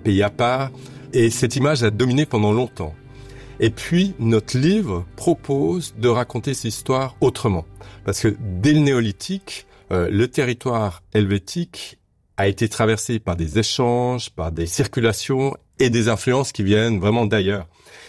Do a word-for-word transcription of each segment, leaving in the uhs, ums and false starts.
pays à part. Et cette image a dominé pendant longtemps. Et puis, notre livre propose de raconter cette histoire autrement. Parce que dès le néolithique, euh, le territoire helvétique a été traversé par des échanges, par des circulations et des influences qui viennent vraiment d'ailleurs.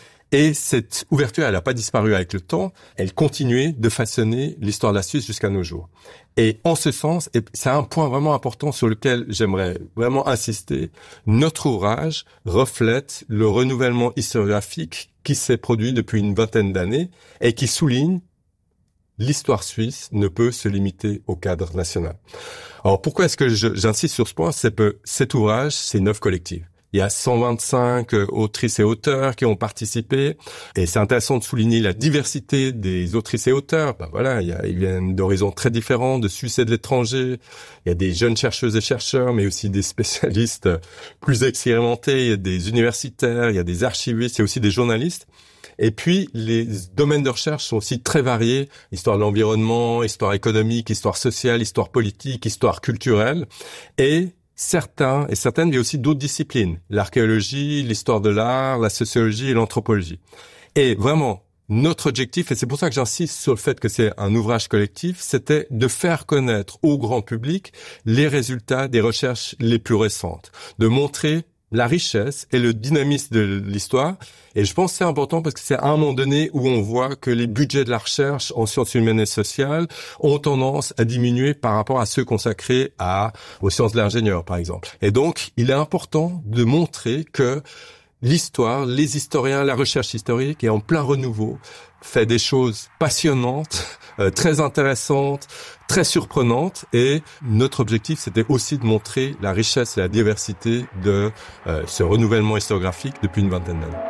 Et cette ouverture, elle n'a pas disparu avec le temps, elle continuait de façonner l'histoire de la Suisse jusqu'à nos jours. Et en ce sens, et c'est un point vraiment important sur lequel j'aimerais vraiment insister, notre ouvrage reflète le renouvellement historiographique qui s'est produit depuis une vingtaine d'années et qui souligne l'histoire suisse ne peut se limiter au cadre national. Alors pourquoi est-ce que je, j'insiste sur ce point? C'est que cet ouvrage, c'est une œuvre collective. Il y a cent vingt-cinq autrices et auteurs qui ont participé, et c'est intéressant de souligner la diversité des autrices et auteurs. Ben voilà, il y a, ils viennent d'horizons très différents, de Suisse et de l'étranger. Il y a des jeunes chercheuses et chercheurs, mais aussi des spécialistes plus expérimentés, il y a des universitaires, il y a des archivistes, il y a aussi des journalistes. Et puis, les domaines de recherche sont aussi très variés. Histoire de l'environnement, histoire économique, histoire sociale, histoire politique, histoire culturelle. Et certains et certaines, il y a aussi d'autres disciplines. L'archéologie, l'histoire de l'art, la sociologie et l'anthropologie. Et vraiment, notre objectif, et c'est pour ça que j'insiste sur le fait que c'est un ouvrage collectif, c'était de faire connaître au grand public les résultats des recherches les plus récentes. De montrer la richesse et le dynamisme de l'histoire. Et je pense que c'est important parce que c'est à un moment donné où on voit que les budgets de la recherche en sciences humaines et sociales ont tendance à diminuer par rapport à ceux consacrés à, aux sciences de l'ingénieur, par exemple. Et donc, il est important de montrer que l'histoire, les historiens, la recherche historique est en plein renouveau, fait des choses passionnantes, euh, très intéressantes, très surprenantes. Et notre objectif, c'était aussi de montrer la richesse et la diversité de euh, ce renouvellement historiographique depuis une vingtaine d'années.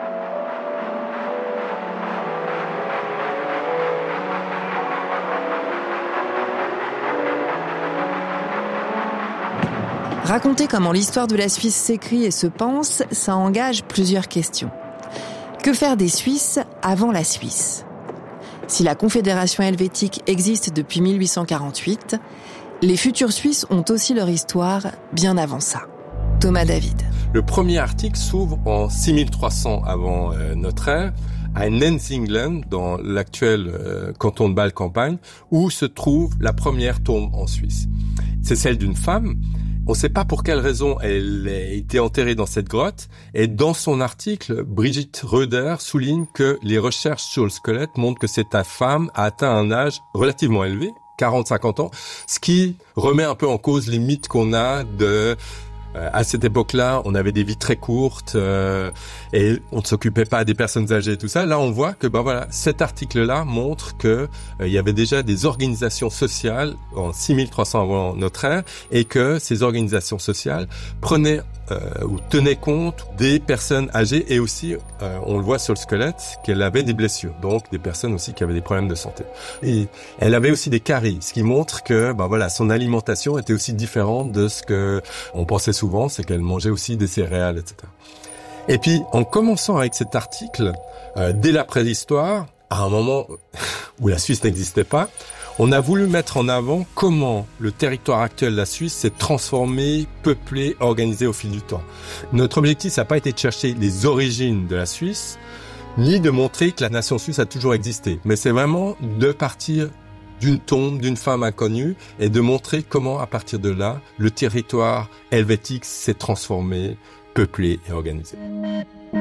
Raconter comment l'histoire de la Suisse s'écrit et se pense, ça engage plusieurs questions. Que faire des Suisses avant la Suisse ? Si la Confédération helvétique existe depuis mille huit cent quarante-huit, les futurs Suisses ont aussi leur histoire bien avant ça. Thomas David. Le premier article s'ouvre en six mille trois cents avant euh, notre ère, à Nenzinglen, dans l'actuel euh, canton de Bâle-Campagne, où se trouve la première tombe en Suisse. C'est celle d'une femme. On ne sait pas pour quelle raison elle a été enterrée dans cette grotte. Et dans son article, Brigitte Röder souligne que les recherches sur le squelette montrent que cette femme a atteint un âge relativement élevé, quarante à cinquante ans, ce qui remet un peu en cause les mythes qu'on a de... Euh, à cette époque-là, on avait des vies très courtes euh, et on ne s'occupait pas des personnes âgées et tout ça. Là, on voit que, ben voilà, cet article-là montre que euh, il y avait déjà des organisations sociales en six mille trois cents avant notre ère et que ces organisations sociales prenaient euh, ou tenaient compte des personnes âgées et aussi, euh, on le voit sur le squelette, qu'elle avait des blessures, donc des personnes aussi qui avaient des problèmes de santé. Et elle avait aussi des caries, ce qui montre que, ben voilà, son alimentation était aussi différente de ce que on pensait souvent, c'est qu'elle mangeait aussi des céréales, et cetera. Et puis, en commençant avec cet article, euh, dès la préhistoire, à un moment où la Suisse n'existait pas, on a voulu mettre en avant comment le territoire actuel de la Suisse s'est transformé, peuplé, organisé au fil du temps. Notre objectif, ça n'a pas été de chercher les origines de la Suisse, ni de montrer que la nation suisse a toujours existé, mais c'est vraiment de partir d'une tombe, d'une femme inconnue, et de montrer comment, à partir de là, le territoire helvétique s'est transformé, peuplé et organisé.